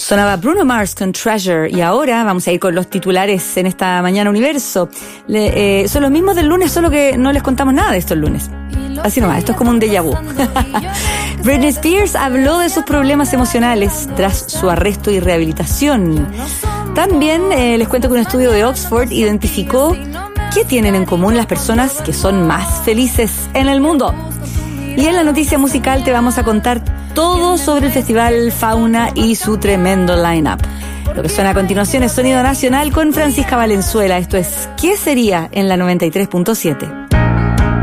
Sonaba Bruno Mars con Treasure y ahora vamos a ir con los titulares en esta Mañana Universo. Son los mismos del lunes, solo que no les contamos nada de estos lunes. Así nomás, esto es como un déjà vu. Britney Spears habló de sus problemas emocionales tras su arresto y rehabilitación. También les cuento que un estudio de Oxford identificó qué tienen en común las personas que son más felices en el mundo. Y en la noticia musical te vamos a contar todo sobre el Festival Fauna y su tremendo line-up. Lo que suena a continuación es Sonido Nacional con Francisca Valenzuela. Esto es ¿Qué sería? En la 93.7.